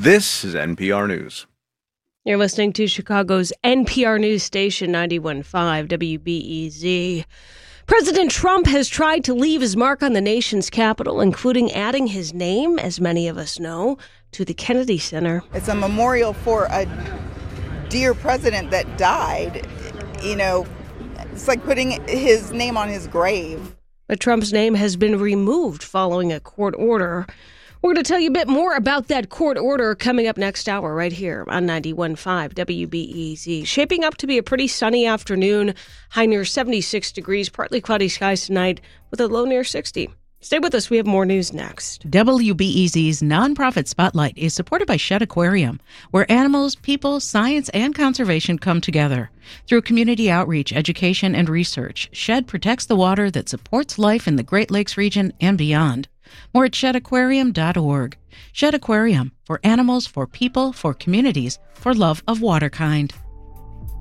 This is NPR News. You're listening to Chicago's NPR News station 91.5 WBEZ. President Trump has tried to leave his mark on the nation's capital, including adding his name, as many of us know, to the Kennedy Center. It's a memorial for a dear president that died. You know, it's like putting his name on his grave. But Trump's name has been removed following a court order. We're going to tell you a bit more about that court order coming up next hour right here on 91.5 WBEZ. Shaping up to be a pretty sunny afternoon, high near 76 degrees, partly cloudy skies tonight with a low near 60. Stay with us. We have more news next. WBEZ's nonprofit Spotlight is supported by Shedd Aquarium, where animals, people, science, and conservation come together. Through community outreach, education, and research, Shedd protects the water that supports life in the Great Lakes region and beyond. More at sheddaquarium.org. Shedd Aquarium, for animals, for people, for communities, for love of water kind.